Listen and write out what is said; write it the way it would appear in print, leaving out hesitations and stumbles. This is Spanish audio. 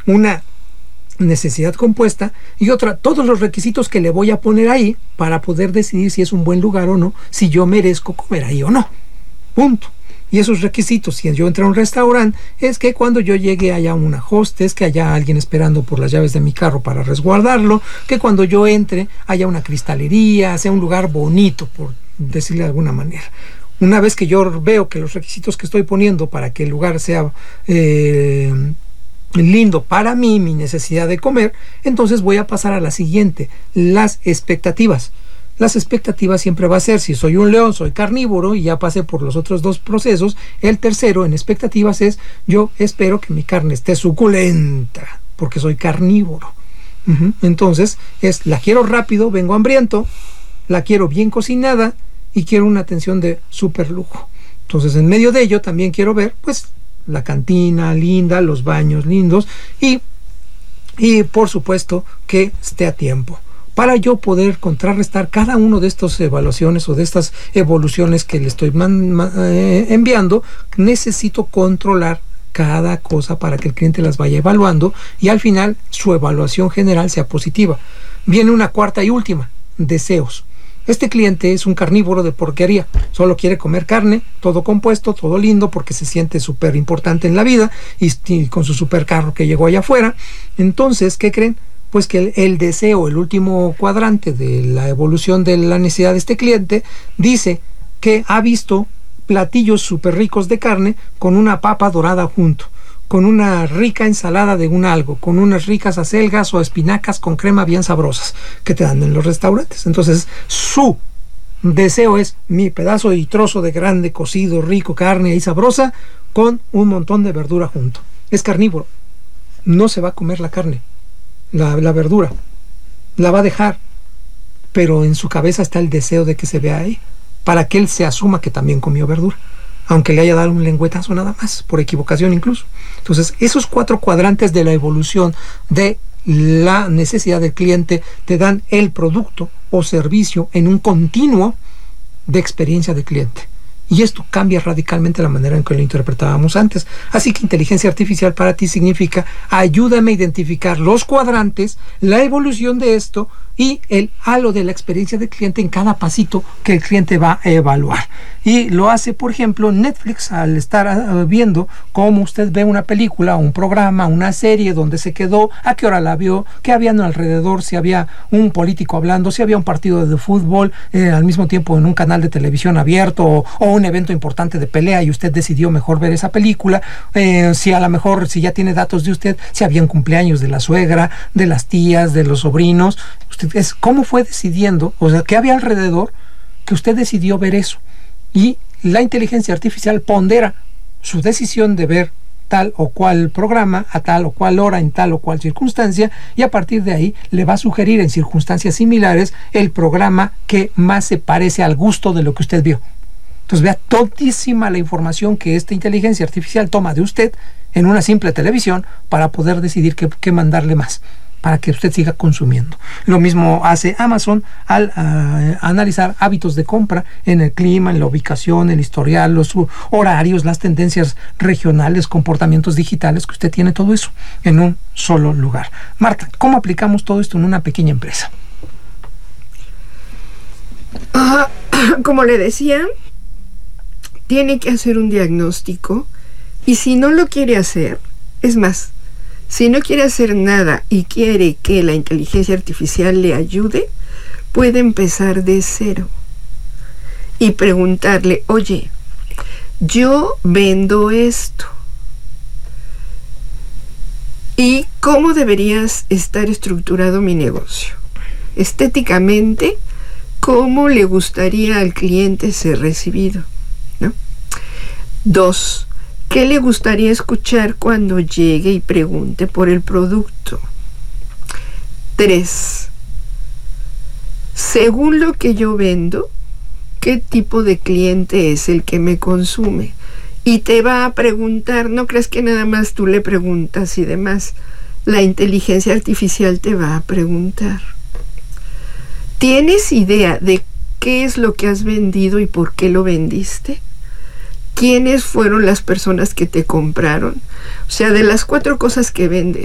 una necesidad compuesta, y otra, todos los requisitos que le voy a poner ahí para poder decidir si es un buen lugar o no, si yo merezco comer ahí o no. Punto. Y esos requisitos, si yo entro a un restaurante, es que cuando yo llegue haya una hostess, que haya alguien esperando por las llaves de mi carro para resguardarlo, que cuando yo entre haya una cristalería, sea un lugar bonito, por decirle de alguna manera. Una vez que yo veo que los requisitos que estoy poniendo para que el lugar sea lindo para mí, mi necesidad de comer, entonces voy a pasar a la siguiente, las expectativas. Las expectativas siempre va a ser, si soy un león, soy carnívoro, y ya pasé por los otros dos procesos. El tercero en expectativas es, yo espero que mi carne esté suculenta, porque soy carnívoro. Entonces, la quiero rápido, vengo hambriento, la quiero bien cocinada, y quiero una atención de súper lujo. Entonces, en medio de ello, también quiero ver, pues, la cantina linda, los baños lindos, y por supuesto, que esté a tiempo. Para yo poder contrarrestar cada uno de estas evaluaciones o de estas evoluciones que le estoy enviando, necesito controlar cada cosa para que el cliente las vaya evaluando y al final su evaluación general sea positiva. Viene una cuarta y última, deseos. Este cliente es un carnívoro de porquería, solo quiere comer carne, todo compuesto, todo lindo, porque se siente súper importante en la vida y con su super carro que llegó allá afuera. Entonces, ¿qué creen? Pues que el deseo, el último cuadrante de la evolución de la necesidad de este cliente, dice que ha visto platillos súper ricos de carne con una papa dorada junto, con una rica ensalada de un algo, con unas ricas acelgas o espinacas con crema bien sabrosas que te dan en los restaurantes. Entonces, su deseo es mi pedazo y trozo de grande, cocido, rico, carne ahí sabrosa, con un montón de verdura junto. Es carnívoro. No se va a comer la carne. La verdura la va a dejar, pero en su cabeza está el deseo de que se vea ahí, para que él se asuma que también comió verdura, aunque le haya dado un lengüetazo nada más, por equivocación incluso. Entonces, esos 4 cuadrantes de la evolución de la necesidad del cliente te dan el producto o servicio en un continuo de experiencia del cliente. Y esto cambia radicalmente la manera en que lo interpretábamos antes. Así que inteligencia artificial para ti significa ayúdame a identificar los cuadrantes, la evolución de esto y el halo de la experiencia del cliente en cada pasito que el cliente va a evaluar. Y lo hace, por ejemplo, Netflix, al estar viendo cómo usted ve una película, un programa, una serie, donde se quedó, a qué hora la vio, qué había alrededor, si había un político hablando, si había un partido de fútbol al mismo tiempo en un canal de televisión abierto o un evento importante de pelea y usted decidió mejor ver esa película, si a lo mejor, si ya tiene datos de usted, si había un cumpleaños de la suegra, de las tías, de los sobrinos, usted es cómo fue decidiendo, o sea, qué había alrededor que usted decidió ver eso. Y la inteligencia artificial pondera su decisión de ver tal o cual programa a tal o cual hora en tal o cual circunstancia, y a partir de ahí le va a sugerir en circunstancias similares el programa que más se parece al gusto de lo que usted vio. Entonces vea todísima la información que esta inteligencia artificial toma de usted en una simple televisión para poder decidir qué mandarle más, para que usted siga consumiendo. Lo mismo hace Amazon al analizar hábitos de compra en el clima, en la ubicación, el historial, los horarios, las tendencias regionales, comportamientos digitales, que usted tiene todo eso en un solo lugar. Marta, ¿cómo aplicamos todo esto en una pequeña empresa? Como le decía, tiene que hacer un diagnóstico, y si no lo quiere hacer, es más, si no quiere hacer nada y quiere que la inteligencia artificial le ayude, puede empezar de cero y preguntarle: oye, yo vendo esto, ¿y cómo deberías estar estructurado mi negocio? Estéticamente, ¿cómo le gustaría al cliente ser recibido? ¿No? 2. ¿Qué le gustaría escuchar cuando llegue y pregunte por el producto? 3. Según lo que yo vendo, ¿qué tipo de cliente es el que me consume? Y te va a preguntar, no creas que nada más tú le preguntas y demás. La inteligencia artificial te va a preguntar: ¿tienes idea de qué es lo que has vendido y por qué lo vendiste? ¿Quiénes fueron las personas que te compraron? O sea, de las 4 cosas que vendes,